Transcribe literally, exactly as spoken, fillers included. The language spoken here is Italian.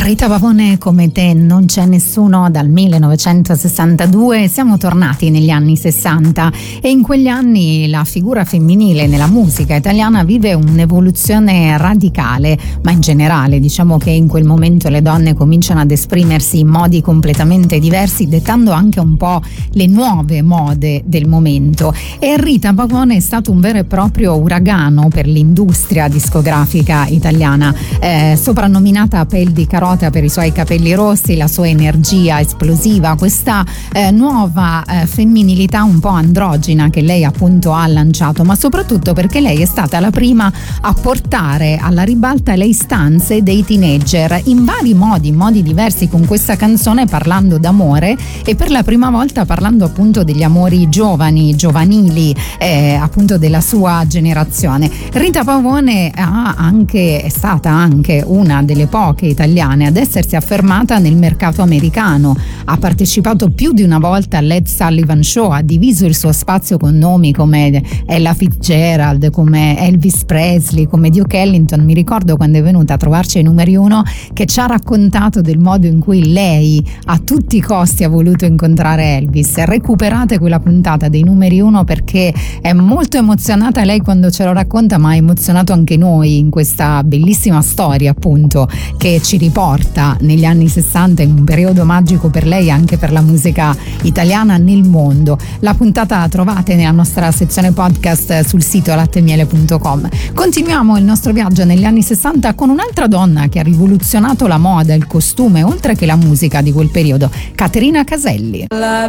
Rita Pavone come te non c'è nessuno dal millenovecentosessantadue. Siamo tornati negli anni sessanta e in quegli anni la figura femminile nella musica italiana vive un'evoluzione radicale, ma in generale diciamo che in quel momento le donne cominciano ad esprimersi in modi completamente diversi, dettando anche un po' le nuove mode del momento. E Rita Pavone è stato un vero e proprio uragano per l'industria discografica italiana, eh, soprannominata Pel di Carota per i suoi capelli rossi, la sua energia esplosiva, questa eh, nuova eh, femminilità un po' androgina che lei appunto ha lanciato, ma soprattutto perché lei è stata la prima a portare alla ribalta le istanze dei teenager in vari modi, in modi diversi, con questa canzone parlando d'amore e per la prima volta parlando appunto degli amori giovani, giovanili, eh, appunto della sua generazione. Rita Pavone ha anche, è stata anche una delle poche italiane ad essersi affermata nel mercato americano, ha partecipato più di una volta all'Ed Sullivan Show, ha diviso il suo spazio con nomi come Ella Fitzgerald, come Elvis Presley, come Duke Ellington. Mi ricordo quando è venuta a trovarci ai numeri uno che ci ha raccontato del modo in cui lei a tutti i costi ha voluto incontrare Elvis. Recuperate quella puntata dei numeri uno perché è molto emozionata lei quando ce lo racconta, ma ha emozionato anche noi in questa bellissima storia appunto che ci riporta negli anni sessanta, in un periodo magico per lei e anche per la musica italiana nel mondo. La puntata la trovate nella nostra sezione podcast sul sito lattemiele punto com. Continuiamo il nostro viaggio negli anni sessanta con un'altra donna che ha rivoluzionato la moda, il costume, oltre che la musica di quel periodo, Caterina Caselli.